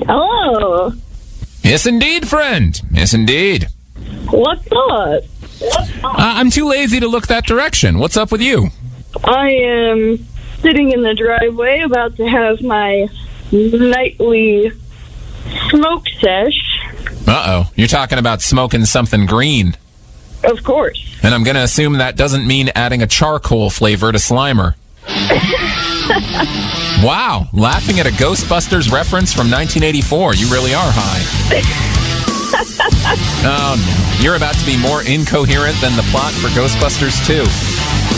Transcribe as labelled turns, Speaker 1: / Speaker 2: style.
Speaker 1: Hello.
Speaker 2: Yes, indeed, friend. Yes, indeed.
Speaker 1: What's up?
Speaker 2: I'm too lazy to look that direction. What's up with you?
Speaker 1: I am sitting in the driveway about to have my nightly smoke sesh.
Speaker 2: Uh-oh. You're talking about smoking something green.
Speaker 1: Of course.
Speaker 2: And I'm going to assume that doesn't mean adding a charcoal flavor to Slimer. Wow. Laughing at a Ghostbusters reference from 1984. You really are high. Oh, no. You're about to be more incoherent than the plot for Ghostbusters 2.